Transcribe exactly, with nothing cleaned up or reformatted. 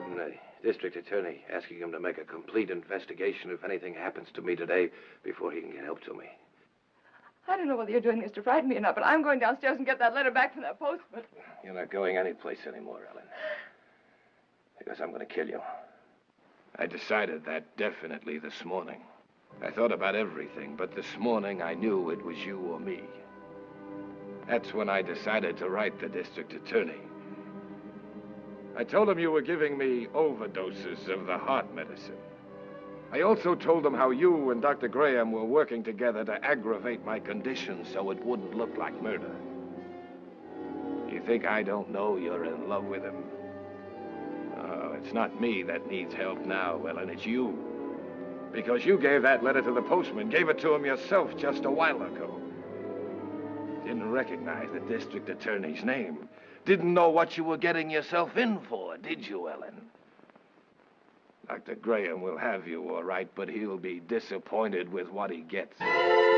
written the district attorney asking him to make a complete investigation if anything happens to me today before he can get help to me. I don't know whether you're doing this to frighten me or not, but I'm going downstairs and get that letter back from that postman. You're not going anyplace anymore, Ellen. Because I'm going to kill you. I decided that definitely this morning. I thought about everything, but this morning I knew it was you or me. That's when I decided to write the district attorney. I told him you were giving me overdoses of the heart medicine. I also told him how you and Doctor Graham were working together to aggravate my condition so it wouldn't look like murder. You think I don't know you're in love with him? Oh, it's not me that needs help now, Ellen, it's you. Because you gave that letter to the postman, gave it to him yourself just a while ago. Didn't recognize the district attorney's name. Didn't know what you were getting yourself in for, did you, Ellen? Doctor Graham will have you, all right, but he'll be disappointed with what he gets.